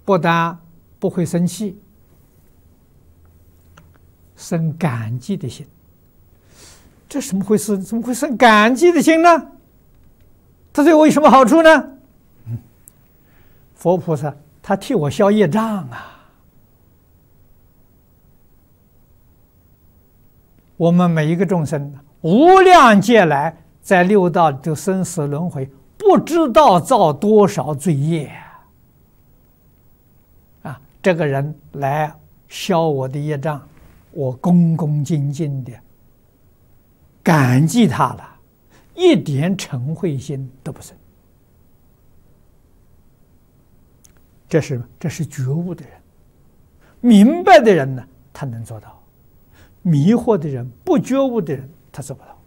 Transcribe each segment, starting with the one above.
不但不会生气，生感激的心。这什么回事？怎么会生感激的心呢？他对我有什么好处呢？佛菩萨他替我消业障啊！我们每一个众生，无量劫来在六道的生死轮回，不知道造多少罪业啊！这个人来消我的业障，我恭恭敬敬的感激他了，一点嗔恚心都不生。这是觉悟的人，明白的人呢，他能做到；迷惑的人、不觉悟的人，他做不到。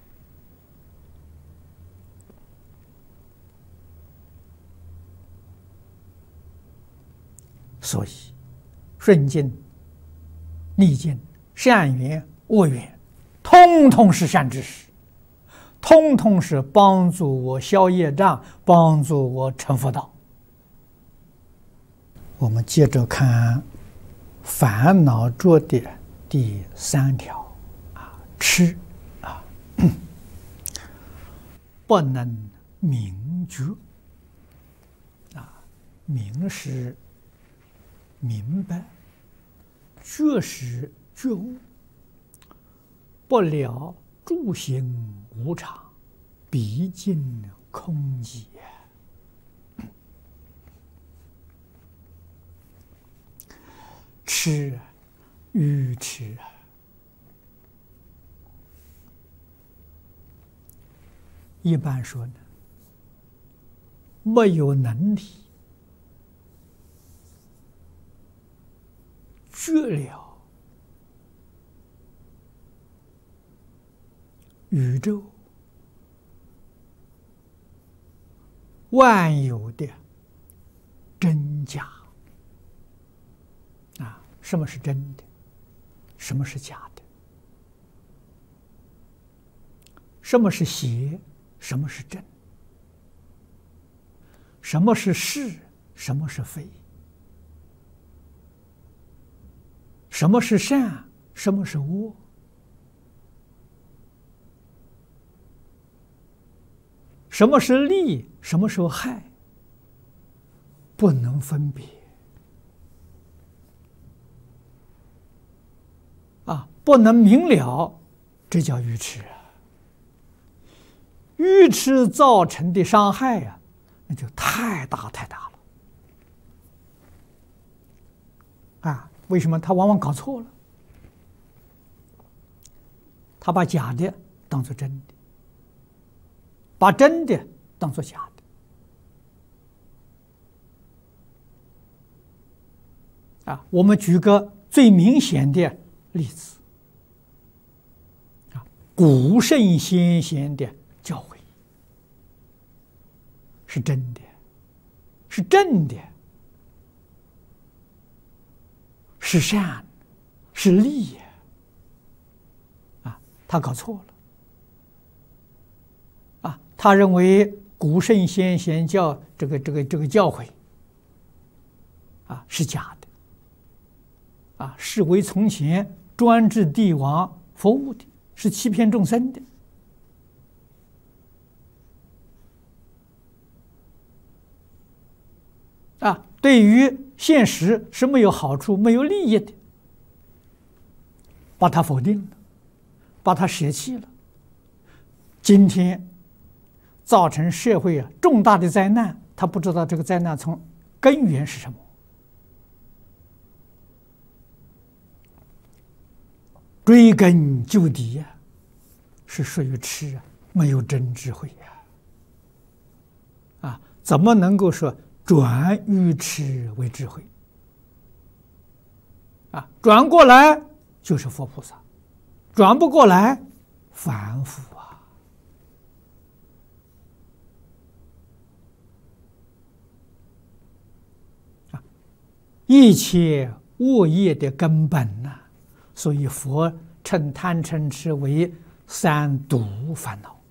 所以，顺境、逆境、善缘、恶缘，通通是善知识，通通是帮助我消业障，帮助我成佛道。我们接着看烦恼着的第3条痴不能明觉明是明白，觉是觉悟，不了诸行无常，毕竟空寂。痴愚痴一般说呢，没有能力觉了宇宙万有的真假。什么是真的？什么是假的？什么是邪？什么是正？什么是是？什么是非？什么是善？什么是恶？什么是利？什么是害？不能分别。不能明了，这叫愚痴愚痴造成的伤害那就太大太大了为什么？他往往搞错了，他把假的当作真的，把真的当作假的我们举个最明显的例子古圣先贤的教诲是真的，是正的，是善，是利他搞错了他认为古圣先贤这个教诲是假的视为从前专制帝王服务的，是欺骗众生的对于现实是没有好处、没有利益的，把它否定了，把它舍弃了。今天造成社会重大的灾难，他不知道这个灾难从根源是什么。追根究底是属于痴没有真智慧怎么能够说转愚痴为智慧转过来就是佛菩萨，转不过来凡夫一切恶业的根本所以佛称贪嗔痴为3毒烦恼